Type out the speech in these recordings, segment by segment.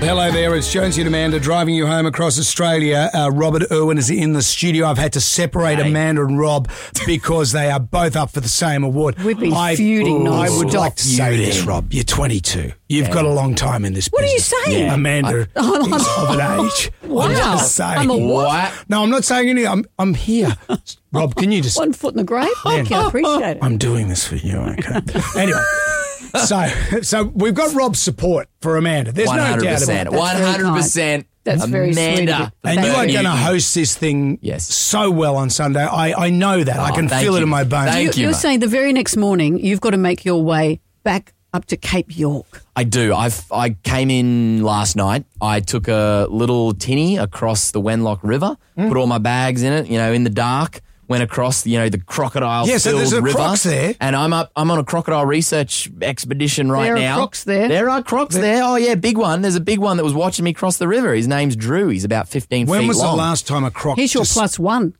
Hello there, it's Jonesy and Amanda driving you home across Australia. Robert Irwin is in the studio. I've had to separate Amanda and Rob because they are both up for the same award. We've been feuding I would non-stop. like to say this, Rob. You're 22. You've got a long time in this What are you business. saying? Amanda is of an age. Wow. I'm just saying. I'm a what? No, I'm not saying anything. I'm here. Rob, can you just... 1 foot in the grave? Thank you, I appreciate it. I'm doing this for you, okay? Anyway, so we've got Rob's support for Amanda. There's no doubt about it. 100%. That's very sweet of you. And you are going to host this thing so well on Sunday. I know that. I can feel it in my bones. You're saying the very next morning you've got to make your way back up to Cape York. I do. I came in last night. I took a little tinny across the Wenlock River, put all my bags in it, in the dark. Went across, the crocodile-filled river. Yeah, so there's a crocs there. And I'm on a crocodile research expedition right now. There are crocs there. There are crocs there. Oh, yeah, big one. There's a big one that was watching me cross the river. His name's Drew. He's about 15 feet long. When was the last time a croc... He's your plus one.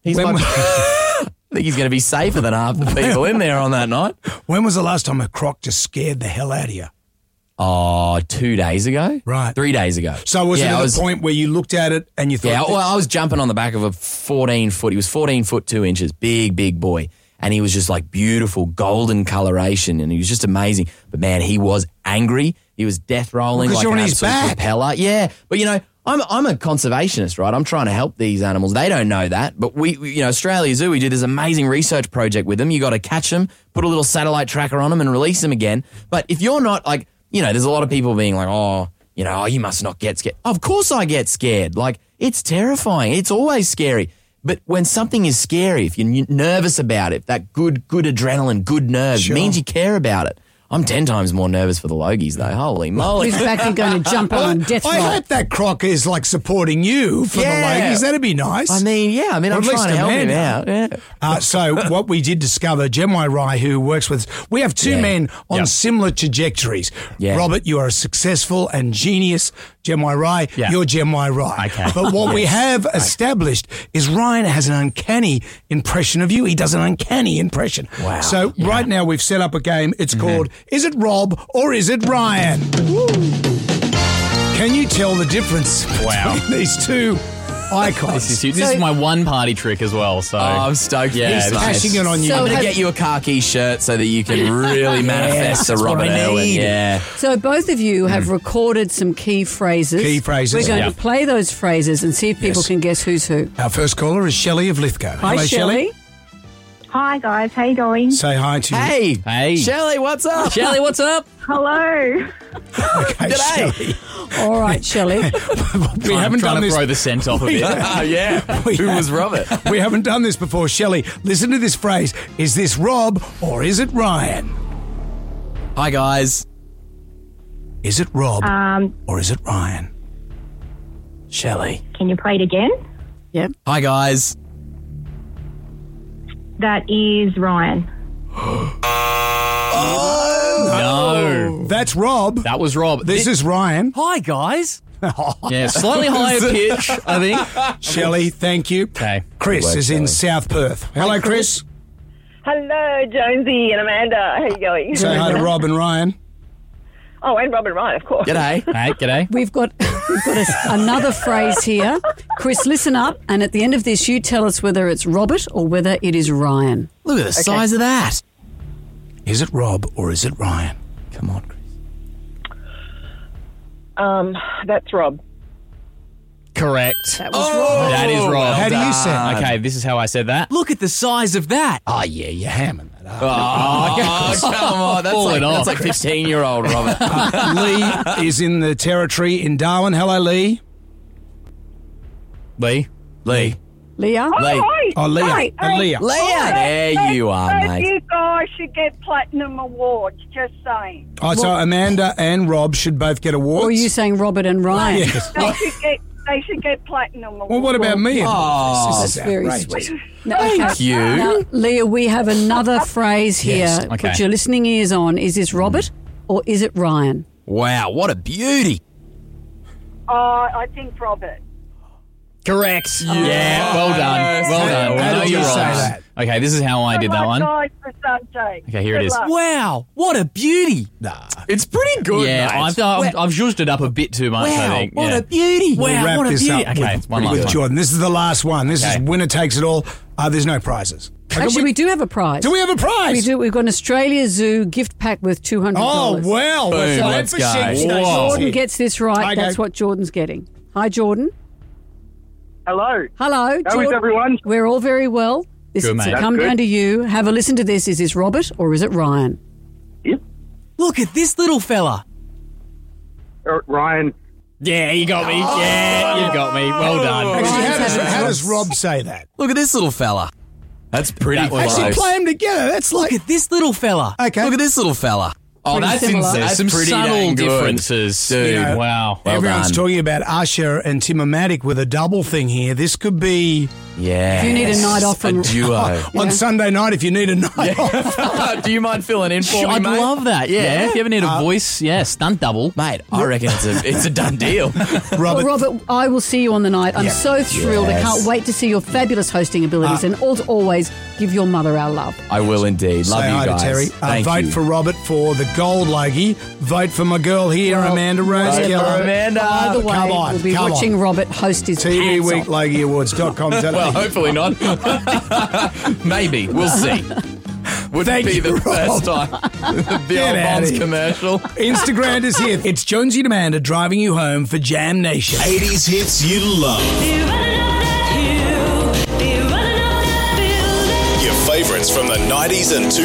I think he's going to be safer than half the people in there on that night. When was the last time a croc just scared the hell out of you? Oh, 2 days ago? Right. 3 days ago. So was it at the point where you looked at it and you thought... Yeah, well, I was jumping on the back of a 14-foot. He was 14 foot 2 inches, big boy. And he was just like beautiful golden coloration and he was just amazing. But man, he was angry. He was death rolling like an absolute propeller. Yeah, but I'm a conservationist, right? I'm trying to help these animals. They don't know that, but we Australia Zoo, we did this amazing research project with them. You got to catch them, put a little satellite tracker on them and release them again. But if you're not like... there's a lot of people being like, you must not get scared. Of course I get scared. Like, it's terrifying. It's always scary. But when something is scary, if you're nervous about it, that good adrenaline, good nerves, means you care about it. I'm 10 times more nervous for the Logies, though. Holy moly. Who's back and going to jump on death row? I hope that croc is like supporting you for the Logies. That'd be nice. I'm trying to help him out. Yeah. So what we did discover, Gemwai Rai, who works with us, we have two men on similar trajectories. Yeah. Robert, you are a successful and genius Gemwai Rai. Yeah. You're Gemwai Rai. Okay. But what we have established is Ryan has an uncanny impression of you. He does an uncanny impression. Wow. So right now we've set up a game. It's called Is It Rob or Is It Ryan? Woo. Can you tell the difference between these two icons? This is my one party trick as well. So I'm stoked. He's cashing it on you. I'm going to get you a khaki shirt so that you can really manifest a Robert Irwin. Yeah. So both of you have recorded some key phrases. We're going to play those phrases and see if people can guess who's who. Our first caller is Shelley of Lithgow. Hi, Hello, Shelley. Hi, guys. How you going? Say hi to you. Hey. Shelley, what's up? Shelley, what's up? Hello. Okay, Shelley. All right, Shelley. We haven't done to this. throw the scent off of it. Who was Robert? We haven't done this before. Shelley, listen to this phrase. Is this Rob or is it Ryan? Hi, guys. Is it Rob or is it Ryan? Shelley. Can you play it again? Yep. Hi, guys. That is Ryan. No. That's Rob. That was Rob. This is Ryan. Hi, guys. Yeah, slightly higher pitch, I think. Shelley, thank you. Okay. Chris is in South Perth. Hello, Chris. Hello, Jonesy and Amanda. How are you going? Say hi to Rob and Ryan. Oh, and Rob and Ryan, of course. G'day. Hey, g'day. We've got another phrase here. Chris, listen up, and at the end of this, you tell us whether it's Robert or whether it is Ryan. Look at the size of that. Is it Rob or is it Ryan? Come on, Chris. That's Rob. Correct. That was Rob. That is Rob. How do you sound? Okay, this is how I said that. Look at the size of that. Oh, yeah, you're hamming that up. Oh, come on. That's like 15-year-old Robert. Lee is in the territory in Darwin. Hello, Lee. Lee. Lee. Leah? Hi. Oh, Leah. Hi. Leah. Leah. There you are, mate. You guys should get platinum awards, just saying. Oh, so Amanda and Rob should both get awards? Or are you saying Robert and Ryan? Yes. They should get platinum awards. Well, what about me? Oh, This is that's very outrageous. sweet. No, okay. Thank you. Now, Leah, we have another phrase here. Yes, okay. Put your listening ears on. Is this Robert or is it Ryan? Wow, what a beauty. I think Robert. Correct. Yeah, well done. Well done. How I know did you you're say right. that? Okay, this is how I did that one. God, for sunshine. Okay, here it is. Wow, what a beauty. Nah. It's pretty good, Yeah, mate. I've zhuzhed it up a bit too much, I think. What Yeah. a beauty. We'll Wow, wrap what a this beauty. up Okay, with, one last with one. Jordan. This is the last one. This is Okay. winner takes it all. There's no prizes. Actually, we do have a prize. Do we have a prize? We do. We've got an Australia Zoo gift pack worth $200. Oh, well. Boom, What's let's for go. Six Whoa. Nations Jordan here? gets this right. Okay. That's what Jordan's getting. Hi, Jordan. Hello. Hello, How is Jordan. everyone? We're all very well. This Good, is mate. to That's come good. down to you. Have a listen to this. Is this Robert or is it Ryan? Yep. Look at this little fella. Ryan. Yeah, you got me. Yeah, you got me. Well done. Actually, Ryan's having how a- does Rob say that? Look at this little fella. That's pretty That was close. Actually, play them together. That's like. Look at this little fella. Okay. Look at this little fella. Oh, Pretty that's similar. insane. There's some Pretty subtle dang good. differences. Dude. You know, Wow. Well Everyone's done. talking about Usher and Tim-O-Matic with a double thing here. This could be Yeah. If you need a night off from- a duo. on Sunday night if you need a night off. Do you mind filling in for me, I'd mate? love that. Yeah. If you ever need a voice, stunt double. Mate, I reckon it's a done deal. Well, Robert, Robert, I will see you on the night. I'm Yeah. so thrilled. I Yes. can't wait to see your fabulous hosting abilities and always give your mother our love. I will indeed. Love say you hi guys. to Terry. Thank Vote you. for Robert for the gold logie. Vote for my girl here, Amanda Rose vote for Keller. Amanda. By the way, come on, we'll be come watching on. Robert host his TV pants Week off. Logieawards.com. Well, hopefully not. Maybe. We'll see. Would Thank be you, the Rob. first time. The Get old outta Bonds here. commercial. Instagram is here. It's Jonesy and Amanda driving you home for Jam Nation. 80s hits you love. Your favorites from the 90s and